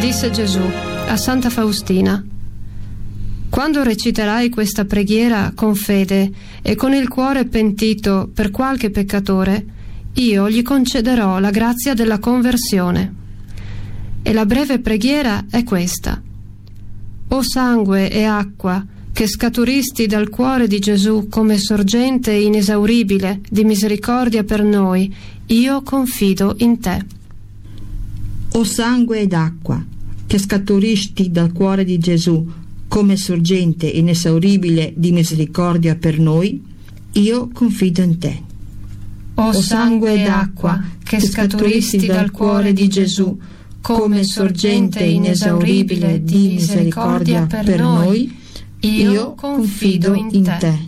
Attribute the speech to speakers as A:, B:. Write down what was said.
A: Disse Gesù a Santa Faustina: quando reciterai questa preghiera con fede e con il cuore pentito per qualche peccatore, io gli concederò la grazia della conversione. E la breve preghiera è questa: o sangue e acqua che scaturisti dal cuore di Gesù come sorgente inesauribile di misericordia per noi, io confido in te.
B: O sangue ed acqua che scaturisti dal cuore di Gesù come sorgente inesauribile di misericordia per noi, io confido in te.
A: O sangue ed acqua che scaturisti dal cuore di Gesù come sorgente inesauribile di misericordia per noi, io confido in te.